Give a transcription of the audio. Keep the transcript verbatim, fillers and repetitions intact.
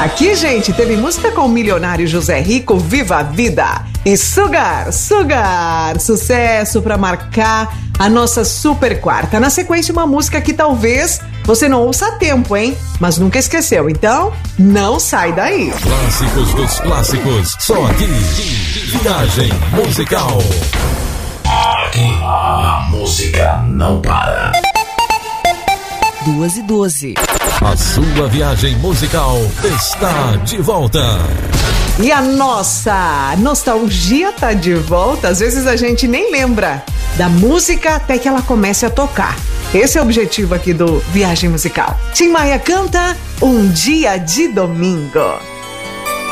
Aqui, gente, teve música com o milionário José Rico, Viva a Vida. E Sugar, Sugar, sucesso pra marcar a nossa super quarta. Na sequência, uma música que talvez você não ouça a tempo, hein? Mas nunca esqueceu, então não sai daí. Clássicos dos clássicos, só aqui, Viagem Musical. Aqui a música não para. Duas e doze. A sua viagem musical está de volta. E a nossa nostalgia tá de volta. Às vezes a gente nem lembra da música até que ela comece a tocar. Esse é o objetivo aqui do Viagem Musical. Tim Maia canta Um Dia de Domingo.